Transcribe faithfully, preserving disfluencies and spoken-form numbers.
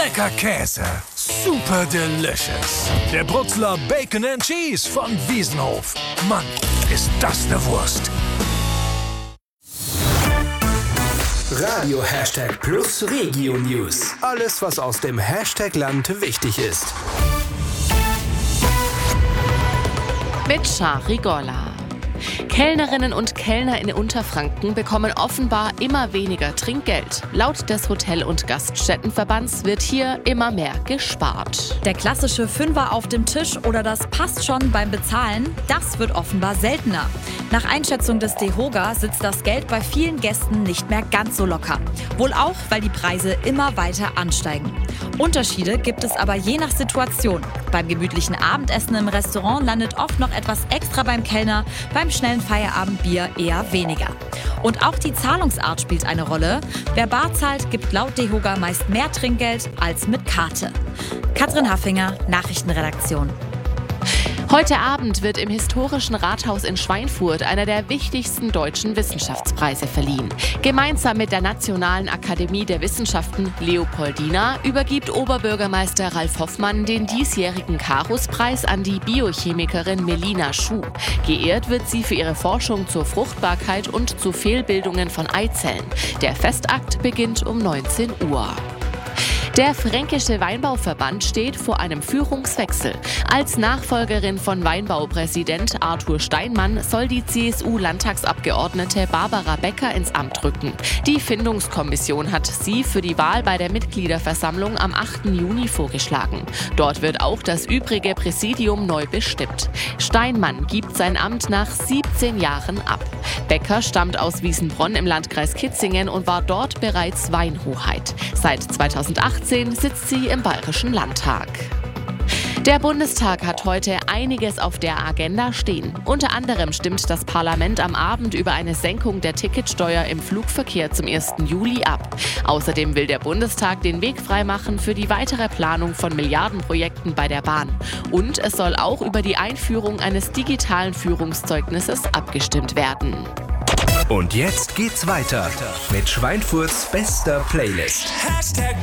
Lecker Käse. Super delicious. Der Bruxeler Bacon and Cheese von Wiesenhof. Mann, ist das eine Wurst. Radio Hashtag Plus Regio News. Alles, was aus dem Hashtag-Land wichtig ist. Mit Shari Golla. Kellnerinnen und Kellner in Unterfranken bekommen offenbar immer weniger Trinkgeld. Laut des Hotel- und Gaststättenverbands wird hier immer mehr gespart. Der klassische Fünfer auf dem Tisch oder das passt schon beim Bezahlen, das wird offenbar seltener. Nach Einschätzung des DEHOGA sitzt das Geld bei vielen Gästen nicht mehr ganz so locker. Wohl auch, weil die Preise immer weiter ansteigen. Unterschiede gibt es aber je nach Situation. Beim gemütlichen Abendessen im Restaurant landet oft noch etwas extra beim Kellner, beim schnellen Feierabendbier eher weniger. Und auch die Zahlungsart spielt eine Rolle. Wer bar zahlt, gibt laut DEHOGA meist mehr Trinkgeld als mit Karte. Katrin Haffinger, Nachrichtenredaktion. Heute Abend wird im historischen Rathaus in Schweinfurt einer der wichtigsten deutschen Wissenschaftspreise verliehen. Gemeinsam mit der Nationalen Akademie der Wissenschaften Leopoldina übergibt Oberbürgermeister Ralf Hoffmann den diesjährigen Carus-Preis an die Biochemikerin Melina Schuh. Geehrt wird sie für ihre Forschung zur Fruchtbarkeit und zu Fehlbildungen von Eizellen. Der Festakt beginnt um neunzehn Uhr. Der Fränkische Weinbauverband steht vor einem Führungswechsel. Als Nachfolgerin von Weinbaupräsident Arthur Steinmann soll die C S U-Landtagsabgeordnete Barbara Becker ins Amt rücken. Die Findungskommission hat sie für die Wahl bei der Mitgliederversammlung am achten Juni vorgeschlagen. Dort wird auch das übrige Präsidium neu bestimmt. Steinmann gibt sein Amt nach siebzehn Jahren ab. Becker stammt aus Wiesenbronn im Landkreis Kitzingen und war dort bereits Weinhoheit. Seit zweitausendachtzehn sitzt sie im Bayerischen Landtag. Der Bundestag hat heute einiges auf der Agenda stehen. Unter anderem stimmt das Parlament am Abend über eine Senkung der Ticketsteuer im Flugverkehr zum ersten Juli ab. Außerdem will der Bundestag den Weg freimachen für die weitere Planung von Milliardenprojekten bei der Bahn. Und es soll auch über die Einführung eines digitalen Führungszeugnisses abgestimmt werden. Und jetzt geht's weiter mit Schweinfurts bester Playlist. Hashtag